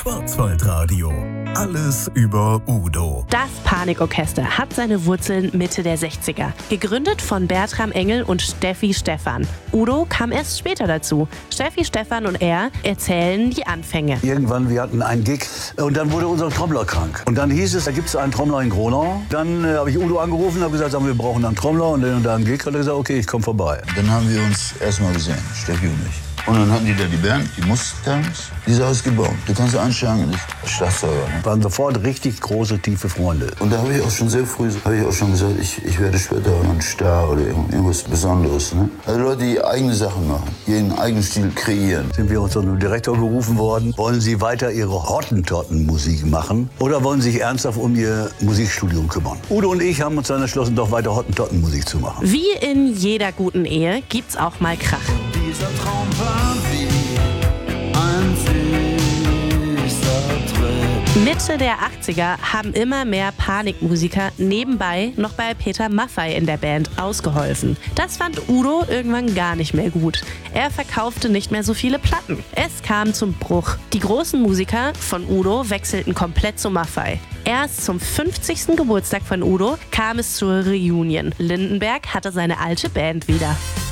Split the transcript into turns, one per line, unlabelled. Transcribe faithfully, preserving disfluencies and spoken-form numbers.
Schwarzwaldradio. Alles über Udo.
Das Panikorchester hat seine Wurzeln Mitte der sechziger. Gegründet von Bertram Engel und Steffi Stephan. Udo kam erst später dazu. Steffi Stephan und er erzählen die Anfänge.
Irgendwann, wir hatten einen Gig und dann wurde unser Trommler krank. Und dann hieß es, da gibt es einen Trommler in Gronau. Dann äh, habe ich Udo angerufen und habe gesagt, wir brauchen einen Trommler und dann einen Gig. Und er gesagt, okay, ich komme vorbei.
Dann haben wir uns erstmal gesehen, Steffi und ich. Und dann hatten die da die Band, die Mustangs, die ist ausgebaut. Du kannst einsteigen, das Schlagzeuger. Ne?
Waren sofort richtig große, tiefe Freunde.
Und da habe ich auch schon sehr früh, habe ich auch schon gesagt, ich, ich werde später ein Star oder irgendwas Besonderes. Ne? Also Leute, die eigene Sachen machen, ihren eigenen Stil kreieren.
Sind wir uns von dem Direktor gerufen worden, wollen Sie weiter Ihre Hottentotten-Musik machen oder wollen Sie sich ernsthaft um Ihr Musikstudium kümmern? Udo und ich haben uns dann entschlossen, doch weiter Hottentotten-Musik zu machen.
Wie in jeder guten Ehe gibt's auch mal Krach.
Dieser Traum war wie ein süßer Trip.
Mitte der achtziger haben immer mehr Panikmusiker nebenbei noch bei Peter Maffay in der Band ausgeholfen. Das fand Udo irgendwann gar nicht mehr gut. Er verkaufte nicht mehr so viele Platten. Es kam zum Bruch. Die großen Musiker von Udo wechselten komplett zu Maffay. Erst zum fünfzigsten Geburtstag von Udo kam es zur Reunion. Lindenberg hatte seine alte Band wieder.